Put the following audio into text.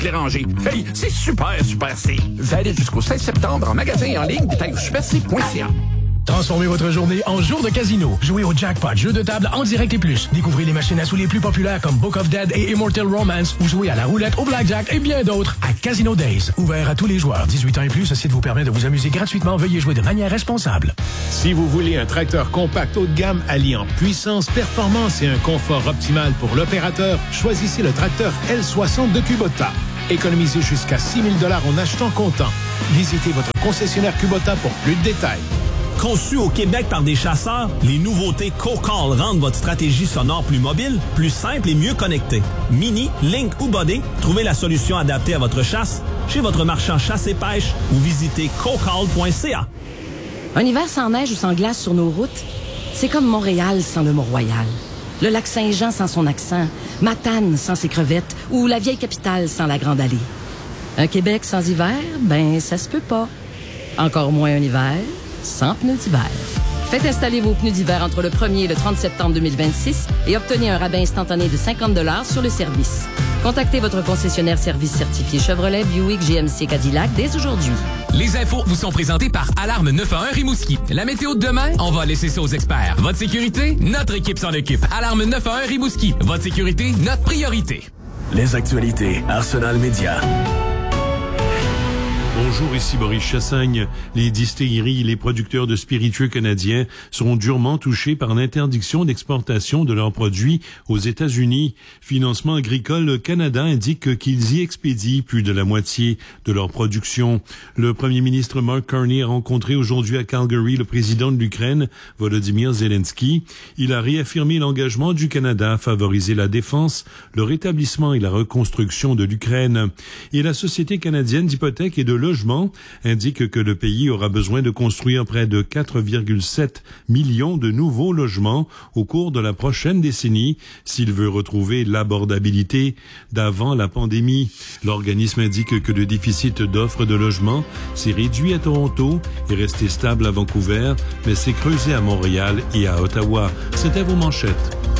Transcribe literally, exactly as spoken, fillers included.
Cléranger. Hey, c'est super, super C. Valide jusqu'au seize septembre en magasin et en ligne, détail au super c point c a. Transformez votre journée en jour de casino. Jouez au jackpot, jeu de table en direct et plus. Découvrez les machines à sous les plus populaires comme Book of Dead et Immortal Romance ou jouez à la roulette, au blackjack et bien d'autres à Casino Days. Ouvert à tous les joueurs. dix-huit ans et plus, ce site vous permet de vous amuser gratuitement. Veuillez jouer de manière responsable. Si vous voulez un tracteur compact haut de gamme alliant puissance, performance et un confort optimal pour l'opérateur, choisissez le tracteur L soixante de Kubota. Économisez jusqu'à six mille dollars en achetant comptant. Visitez votre concessionnaire Kubota pour plus de détails. Conçu au Québec par des chasseurs, les nouveautés CoCall rendent votre stratégie sonore plus mobile, plus simple et mieux connectée. Mini, Link ou Body, trouvez la solution adaptée à votre chasse chez votre marchand chasse et pêche ou visitez cocall point c a. Un hiver sans neige ou sans glace sur nos routes, c'est comme Montréal sans le Mont-Royal. Le lac Saint-Jean sans son accent, Matane sans ses crevettes ou la vieille capitale sans la Grande Allée. Un Québec sans hiver, ben ça se peut pas. Encore moins un hiver sans pneus d'hiver. Faites installer vos pneus d'hiver entre le premier et le trente septembre deux mille vingt-six et obtenez un rabais instantané de cinquante dollars sur le service. Contactez votre concessionnaire service certifié Chevrolet, Buick, G M C, Cadillac dès aujourd'hui. Les infos vous sont présentées par Alarme neuf un un Rimouski. La météo de demain, on va laisser ça aux experts. Votre sécurité, notre équipe s'en occupe. Alarme neuf un un Rimouski. Votre sécurité, notre priorité. Les actualités, Arsenal Média. Bonjour, ici Maurice Chassagne. Les distilleries et les producteurs de spiritueux canadiens seront durement touchés par l'interdiction d'exportation de leurs produits aux États-Unis. Financement agricole Canada indique qu'ils y expédient plus de la moitié de leur production. Le premier ministre Mark Carney a rencontré aujourd'hui à Calgary le président de l'Ukraine, Volodymyr Zelensky. Il a réaffirmé l'engagement du Canada à favoriser la défense, le rétablissement et la reconstruction de l'Ukraine. Et la Société canadienne d'hypothèques et de logement indique que le pays aura besoin de construire près de quatre virgule sept millions de nouveaux logements au cours de la prochaine décennie s'il veut retrouver l'abordabilité d'avant la pandémie. L'organisme indique que le déficit d'offres de logements s'est réduit à Toronto et resté stable à Vancouver, mais s'est creusé à Montréal et à Ottawa. C'était vos manchettes.